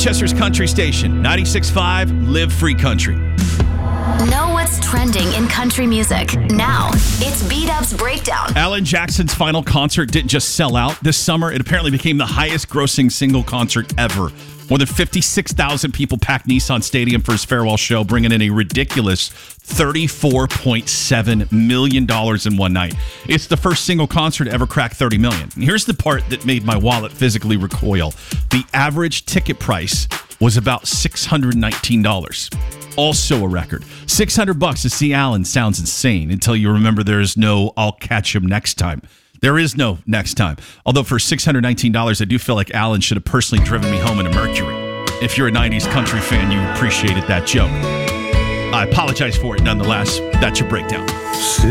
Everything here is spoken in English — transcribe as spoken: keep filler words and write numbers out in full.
Rochester's country station, ninety-six point five, Live Free Country. Know what's trending in country music. Now, it's B-Dub's Breakdown. Alan Jackson's final concert didn't just sell out this summer. It apparently became the highest grossing single concert ever. More than fifty-six thousand people packed Nissan Stadium for his farewell show, bringing in a ridiculous thirty-four point seven million dollars in one night. It's the first single concert to ever crack thirty million dollars. And here's the part that made my wallet physically recoil. The average ticket price was about six hundred nineteen dollars. Also a record. six hundred bucks to see Alan sounds insane until you remember there's no I'll catch him next time. There is no next time. Although for six hundred nineteen dollars, I do feel like Alan should have personally driven me home in a Mercury. If you're a nineties country fan, you appreciated that joke. I apologize for it nonetheless. That's your breakdown.